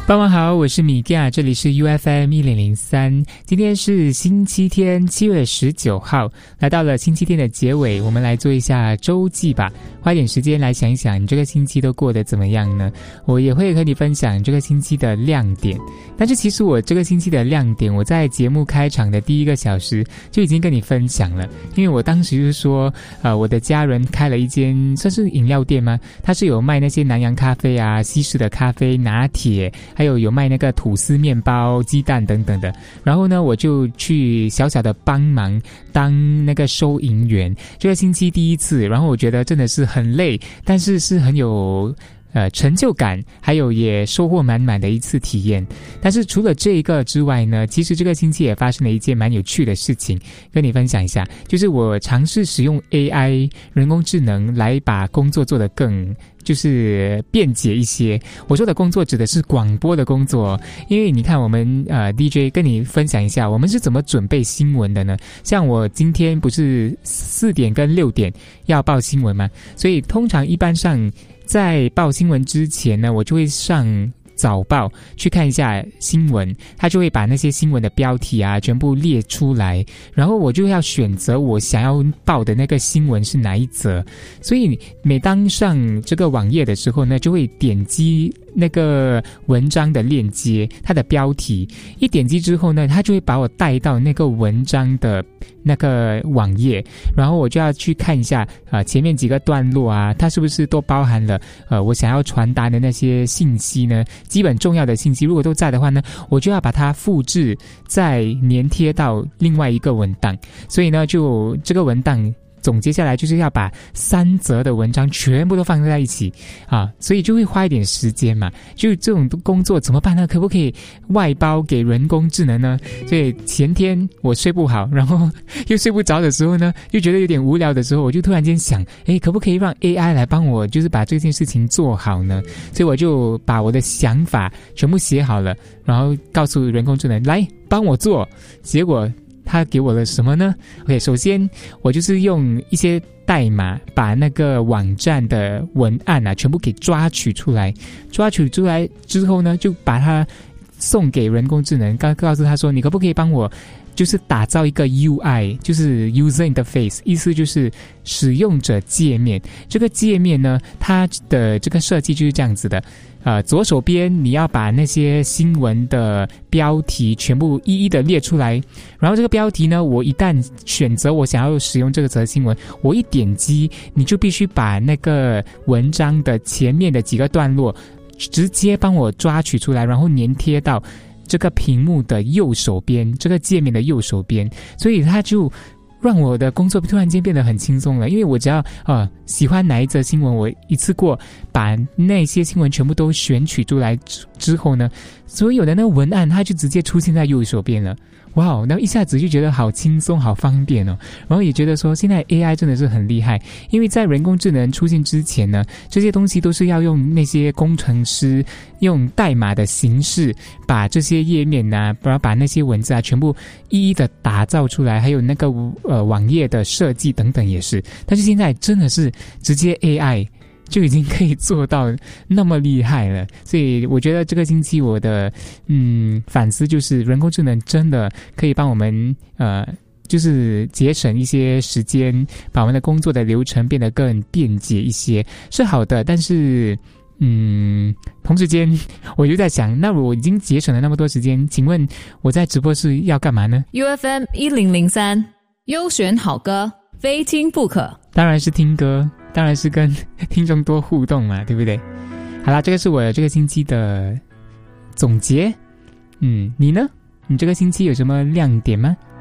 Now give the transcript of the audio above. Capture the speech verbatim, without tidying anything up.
傍晚好，我是米嘎，这里是 U F M 一零零三。今天是星期天，七月十九号，来到了星期天的结尾，我们来做一下周记吧。花一点时间来想一想，你这个星期都过得怎么样呢？我也会和你分享这个星期的亮点。但是其实我这个星期的亮点，我在节目开场的第一个小时就已经跟你分享了，因为我当时就是说，呃，我的家人开了一间算是饮料店吗？它是有卖那些南洋咖啡啊、西式的咖啡、拿铁。还有有卖那个吐司面包、鸡蛋等等的，然后呢，我就去小小的帮忙当那个收银员。这个星期第一次，然后我觉得真的是很累，但是是很有呃成就感，还有也收获满满的一次体验。但是除了这一个之外呢，其实这个星期也发生了一件蛮有趣的事情，跟你分享一下，就是我尝试使用 A I 人工智能来把工作做得更就是便捷一些。我说的工作指的是广播的工作，因为你看我们呃 D J 跟你分享一下，我们是怎么准备新闻的呢？像我今天不是四点跟六点要报新闻吗？所以通常一般上在报新闻之前呢，我就会上早报去看一下新闻，他就会把那些新闻的标题啊全部列出来，然后我就要选择我想要报的那个新闻是哪一则。所以每当上这个网页的时候呢，就会点击那个文章的链接，它的标题一点击之后呢，它就会把我带到那个文章的那个网页，然后我就要去看一下啊、呃、前面几个段落啊，它是不是都包含了呃我想要传达的那些信息呢？基本重要的信息如果都在的话呢，我就要把它复制再粘贴到另外一个文档。所以呢，就这个文档总结下来就是要把三则的文章全部都放在一起啊，所以就会花一点时间嘛。就这种工作怎么办呢？可不可以外包给人工智能呢？所以前天我睡不好，然后又睡不着的时候呢，又觉得有点无聊的时候，我就突然间想，诶，可不可以让 A I 来帮我就是把这件事情做好呢？所以我就把我的想法全部写好了，然后告诉人工智能来帮我做。结果他给我了什么呢 ？OK， 首先我就是用一些代码把那个网站的文案啊全部给抓取出来，抓取出来之后呢，就把它送给人工智能，告告诉他说，你可不可以帮我就是打造一个 U I， 就是 User Interface， 意思就是使用者界面。这个界面呢，它的这个设计就是这样子的。呃，左手边你要把那些新闻的标题全部一一的列出来，然后这个标题呢，我一旦选择我想要使用这个则新闻，我一点击，你就必须把那个文章的前面的几个段落直接帮我抓取出来，然后粘贴到这个屏幕的右手边，这个界面的右手边，所以它就让我的工作突然间变得很轻松了。因为我只要呃喜欢哪一则新闻，我一次过把那些新闻全部都选取出来之后呢，所有的那个文案它就直接出现在右手边了。哇哦，然后一下子就觉得好轻松好方便哦，然后也觉得说现在 A I 真的是很厉害。因为在人工智能出现之前呢，这些东西都是要用那些工程师用代码的形式把这些页面啊，然后把那些文字啊全部一一的打造出来，还有那个呃网页的设计等等也是。但是现在真的是直接 A I就已经可以做到那么厉害了。所以我觉得这个星期我的嗯反思就是人工智能真的可以帮我们呃就是节省一些时间，把我们的工作的流程变得更便捷一些，是好的。但是嗯同时间我就在想，那我已经节省了那么多时间，请问我在直播室要干嘛呢？ U F M 一零零三优选好歌，非听不可。 当然是听歌，当然是跟听众多互动嘛，对不对？好啦，这个是我这个星期的总结。嗯，你呢？你这个星期有什么亮点吗？